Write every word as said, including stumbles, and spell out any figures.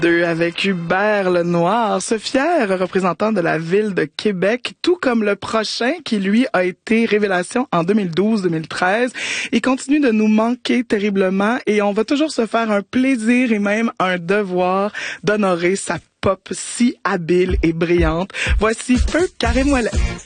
Deux avec Hubert Lenoir, ce fier représentant de la ville de Québec, tout comme le prochain qui lui a été révélation en deux mille douze deux mille treize. Il continue de nous manquer terriblement et on va toujours se faire un plaisir et même un devoir d'honorer sa pop si habile et brillante. Voici Feu Karim Ouellet.